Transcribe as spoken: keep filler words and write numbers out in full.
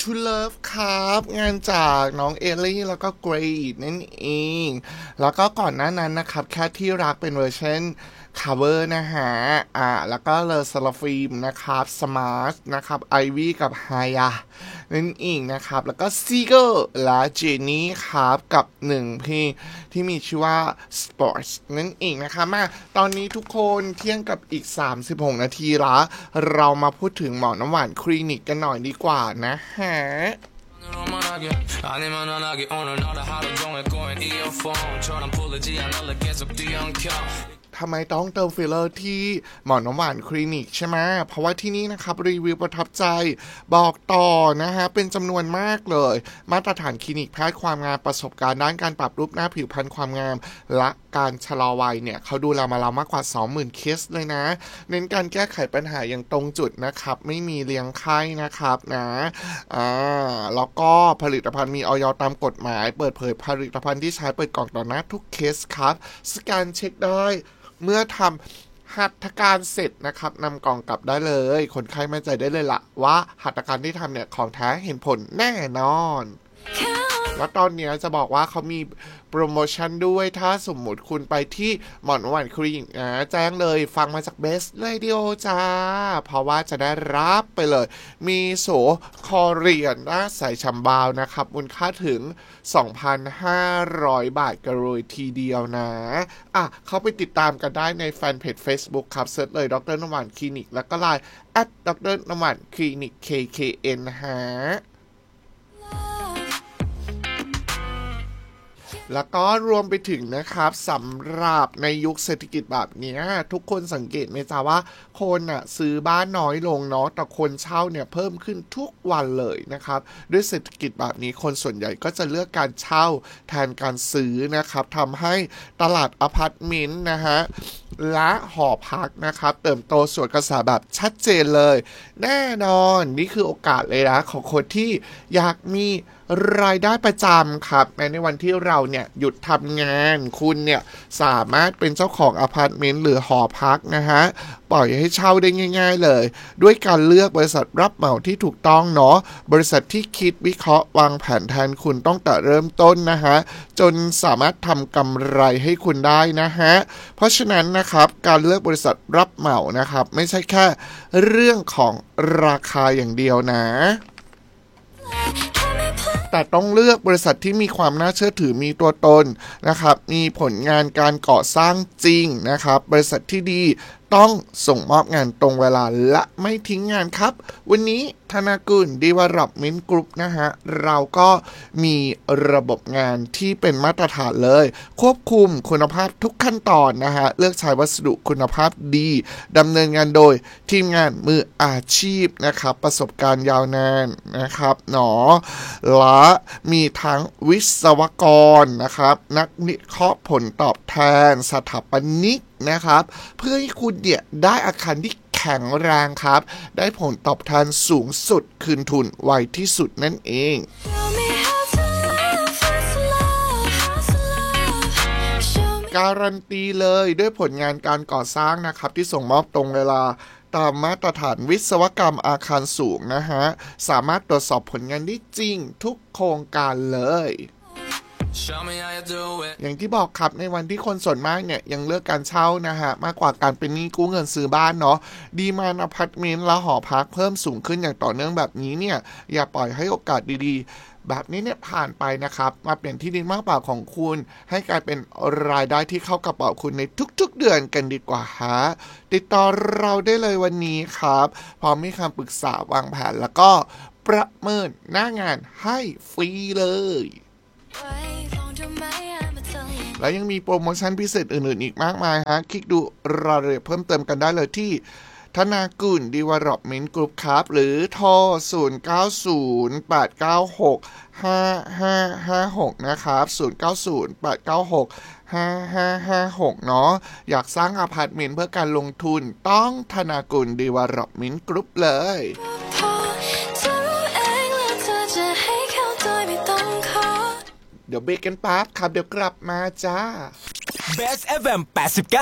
to Love ครับงานจากน้องเอลลี่แล้วก็เกรดนั่นเองแล้วก็ก่อนหน้านั้นนะครับแค่ที่รักเป็นเวอร์ชัน cover นะฮะอ่าแล้วก็เลอซาลาฟิล์มนะครับสมาร์ทนะครับไอวี่กับไฮยานั่นเองนะครับแล้วก็ซีเกิลและเจนนี่ครับกับหนึ่งเพลงที่มีชื่อว่า Sports นั่นเองนะครับมาตอนนี้ทุกคนเที่ยงกับอีกสามสิบหกนาทีละเรามาพูดถึงหมอน้ำหวานคลินิกกันหน่อยดีกว่านะฮะทำไมต้องเติมฟิลเลอร์ที่หมอน้ำหวานคลินิกใช่ไหมเพราะว่าที่นี่นะครับรีวิวประทับใจบอกต่อนะฮะเป็นจำนวนมากเลยมาตรฐานคลินิกแพทย์ความงามประสบการณ์ด้านการปรับรูปหน้าผิวพรรณความงามและการชะลอวัยเนี่ยเขาดูแลมาเรามากกว่า สองหมื่น เคสเลยนะเน้นการแก้ไขปัญหาอย่างตรงจุดนะครับไม่มีเลี้ยงไข้นะครับนะอ่าแล้วก็ผลิตภัณฑ์มีอย.ตามกฎหมายเปิดเผยผลิตภัณฑ์ที่ใช้เปิดกล่องต่อหน้าทุกเคสครับสแกนเช็คได้เมื่อทำหัตถการเสร็จนะครับนำกล่องกลับได้เลยคนไข้มั่นใจได้เลยล่ะว่าหัตถการที่ทำเนี่ยของแท้เห็นผลแน่นอนแล้วตอนนี้จะบอกว่าเขามีโปรโมชั่นด้วยถ้าสมมุติคุณไปที่หมอน้ำหวานคลินิกนะแจ้งเลยฟังมาจากเบสเรดิโอจ้าเพราะว่าจะได้รับไปเลยมีโสคอเรียนหน้าใสฉ่ำบาวนะครับมูลค่าถึง สองพันห้าร้อย บาทกันเลยทีเดียวนะอ่ะเข้าไปติดตามกันได้ในแฟนเพจ Facebook ครับเซิร์ชเลยดร.น้ำหวานคลินิกแล้วก็ไลน์ แอท ดร.น้ำหวานคลินิก เค เค เอ็น ฮะแล้วก็รวมไปถึงนะครับสำหรับในยุคเศรษฐกิจแบบนี้ทุกคนสังเกตไหมจ๊ะว่าคนอ่ะซื้อบ้านน้อยลงเนาะแต่คนเช่าเนี่ยเพิ่มขึ้นทุกวันเลยนะครับด้วยเศรษฐกิจแบบนี้คนส่วนใหญ่ก็จะเลือกการเช่าแทนการซื้อนะครับทำให้ตลาดอพาร์ตเมนต์นะฮะและหอพักนะครับเติบโตสวนกระแสแบบชัดเจนเลยแน่นอนนี่คือโอกาสเลยนะของคนที่อยากมีรายได้ประจำครับในวันที่เราเนี่ยหยุดทำงานคุณเนี่ยสามารถเป็นเจ้าของอพาร์ตเมนต์หรือหอพักนะฮะปล่อยให้เช่าได้ง่ายๆเลยด้วยการเลือกบริษัทรับเหมาที่ถูกต้องเนาะบริษัทที่คิดวิเคราะห์วางแผนแทนคุณต้องแต่เริ่มต้นนะฮะจนสามารถทำกำไรให้คุณได้นะฮะเพราะฉะนั้นนะครับการเลือกบริษัทรับเหมานะครับไม่ใช่แค่เรื่องของราคาอย่างเดียวนะแต่ต้องเลือกบริษัทที่มีความน่าเชื่อถือมีตัวตนนะครับมีผลงานการก่อสร้างจริงนะครับบริษัทที่ดีต้องส่งมอบงานตรงเวลาและไม่ทิ้งงานครับวันนี้ธนากุล Development Group นะฮะเราก็มีระบบงานที่เป็นมาตรฐานเลยควบคุมคุณภาพทุกขั้นตอนนะฮะเลือกใช้วัสดุคุณภาพดีดำเนินงานโดยทีมงานมืออาชีพนะครับประสบการณ์ยาวนานนะครับหนอและมีทั้งวิศวกรนะครับนักวิเคราะห์ผลตอบแทนสถาปนิกนะครับเพื่อให้คุณเนี่ยได้อาคารที่แข็งแรงครับได้ผลตอบแทนสูงสุดคืนทุนไวที่สุดนั่นเองการันตีเลยด้วยผลงานการก่อสร้างนะครับที่ส่งมอบตรงเวลาตามมาตรฐานวิศวกรรมอาคารสูงนะฮะสามารถตรวจสอบผลงานได้จริงทุกโครงการเลยอย่างที่บอกครับในวันที่คนส่วนมากเนี่ยยังเลือกการเช่านะฮะมากกว่าการเป็นหนี้กู้เงินซื้อบ้านเนาะดีมานด์อพาร์ตเมนต์และหอพักเพิ่มสูงขึ้นอย่างต่อเนื่องแบบนี้เนี่ยอย่าปล่อยให้โอกาสดีๆแบบนี้เนี่ยผ่านไปนะครับมาเปลี่ยนที่ดินมากกว่าของคุณให้กลายเป็นรายได้ที่เข้ากระเป๋าคุณในทุกๆเดือนกันดีกว่าฮะติดต่อเราได้เลยวันนี้ครับพร้อมมีคำปรึกษาวางแผนแล้วก็ประเมินหน้างานให้ฟรีเลยแล้วยังมีโปรโมชั่นพิเศษอื่นๆอีกมากมายฮะคลิกดูรายละเอียดเพิ่มเติมกันได้เลยที่ธนากุล Development Group ครับหรือโทรศูนย์ เก้า ศูนย์ แปด เก้า หก ห้า ห้า ห้า หกนะครับศูนย์ เก้า ศูนย์ แปด เก้า หก ห้า ห้า ห้า หกเนาะอยากสร้างอพาร์ตเมนต์เพื่อการลงทุนต้องธนากุล Development Group เลยเดี๋ยวเบรกกันแป๊บครับเดี๋ยวกลับมาจ้า Best เอฟ เอ็ม แปดสิบเก้า